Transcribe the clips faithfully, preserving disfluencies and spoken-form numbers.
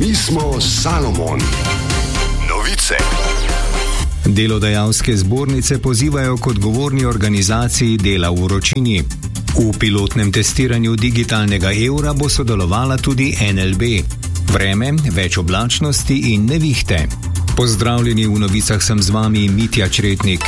Mi smo Salomon. Novice. Delodajalske zbornice pozivajo k odgovorni organizaciji dela v vročini. V pilotnem testiranju digitalnega evra bo sodelovala tudi N L B. Vreme, več oblačnosti in nevihte. Pozdravljeni, v novicah sem z vami Mitja Čretnik.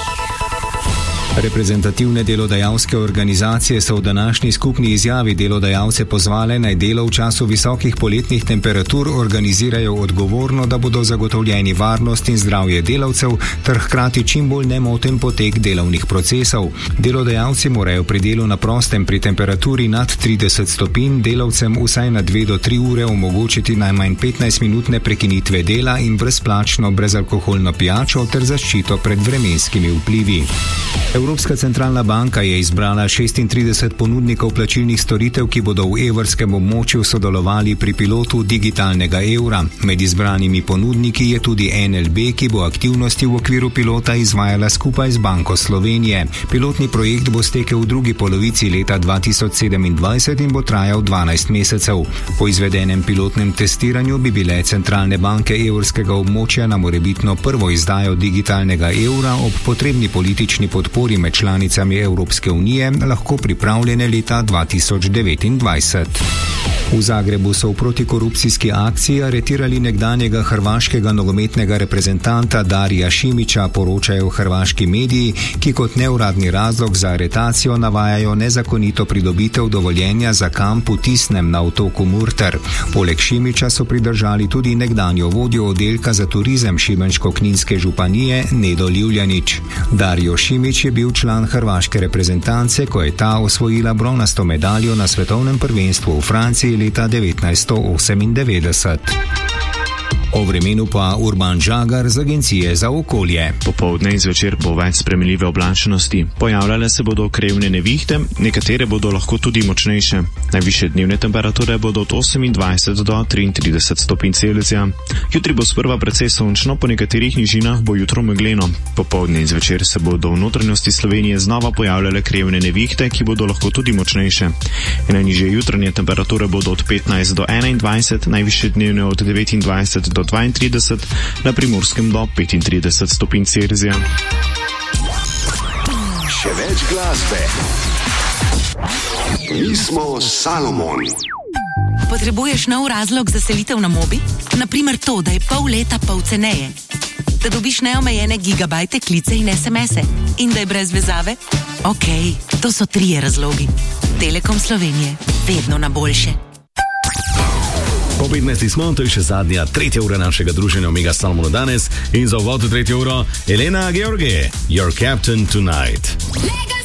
Reprezentativne delodajalske organizacije so v današnji skupni izjavi delodajalce pozvale, naj delo v času visokih poletnih temperatur organizirajo odgovorno, da bodo zagotovljeni varnost in zdravje delavcev ter hkrati čim bolj nemoten potek delovnih procesov. Delodajalci morajo pri delu na prostem pri temperaturi nad trideset stopinj delavcem vsaj na dve do tri ure omogočiti najmanj petnajstminutne prekinitve dela in brezplačno brezalkoholno pijačo ter zaščito pred vremenskimi vplivi. Evropska centralna banka je izbrala šestintrideset ponudnikov plačilnih storitev, ki bodo v evrskem območju sodelovali pri pilotu digitalnega evra. Med izbranimi ponudniki je tudi N L B, ki bo aktivnosti v okviru pilota izvajala skupaj z Banko Slovenije. Pilotni projekt bo stekel v drugi polovici leta dva tisoč sedemindvajset in bo trajal dvanajst mesecev. Po izvedenem pilotnem testiranju bi bile centralne banke evrskega območja na morebitno prvo izdajo digitalnega evra ob potrebni politični podpori med članicami Evropske unije lahko pripravljene leta dva tisoč devetindvajset. V Zagrebu so v protikorupcijski akciji aretirali nekdanjega hrvaškega nogometnega reprezentanta Darija Šimića, poročajo hrvaški mediji, ki kot neuradni razlog za aretacijo navajajo nezakonito pridobitev dovoljenja za kamp v Tisnem na otoku Murter. Poleg Šimića so pridržali tudi nekdanjo vodjo oddelka za turizem Šibensko-Kninske županije Nedo Livljanić. Darijo Šimić je bil član hrvaške reprezentance, ko je ta osvojila bronasto medaljo na svetovnem prvenstvu v Franciji leta devetnajststo osemindevetdeset. O vremenu pa Urban Žagar z Agencije za okolje. Popoldne in zvečer bo več spremenljive oblačnosti. Pojavljale se bodo krevne nevihte, nekatere bodo lahko tudi močnejše. Najvišje dnevne temperature bodo od osemindvajset do triintrideset stopinj Celzija. Jutri bo sprva precej sončno, po nekaterih nižinah bo jutro megleno. Popoldne in zvečer se bodo v notranjosti Slovenije znova pojavljale krevne nevihte, ki bodo lahko tudi močnejše. Najnižje jutranje temperature bodo od petnajst do enaindvajset, najvišje dnevne od devetindvajset do dvaintrideset, na Primorskem do petintrideset stopinj Celzija. Še več glasbe. Mi smo Salomon. Potrebuješ nov razlog za selitev na Mobi? Naprimer to, da je pol leta pol ceneje. Da dobiš neomejene gigabajte, klice in es em ese. In da je brez vezave? Okej, to so trije razlogi. Telekom Slovenije. Vedno na boljše. Po petnajsti smo, to je še zadnja, tretja ura našega druženja Omega Salomona danes in za uvod v tretjo uro Elena George, Your Captain Tonight.